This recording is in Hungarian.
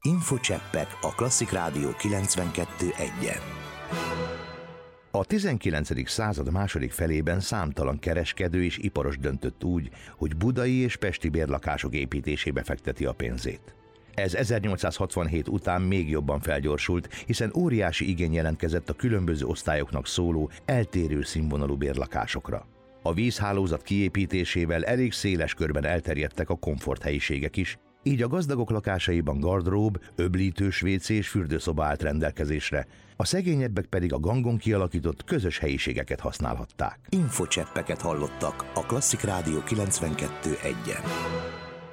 Infocseppek a Klasszik Rádió 92.1-en. A 19. század második felében számtalan kereskedő és iparos döntött úgy, hogy budai és pesti bérlakások építésébe fekteti a pénzét. Ez 1867 után még jobban felgyorsult, hiszen óriási igény jelentkezett a különböző osztályoknak szóló, eltérő színvonalú bérlakásokra. A vízhálózat kiépítésével elég széles körben elterjedtek a komforthelyiségek is, így a gazdagok lakásaiban gardrób, öblítős WC és fürdőszoba állt rendelkezésre, a szegényebbek pedig a gangon kialakított közös helyiségeket használhatták. Infocseppeket hallottak a Klasszik Rádió 92.1-en.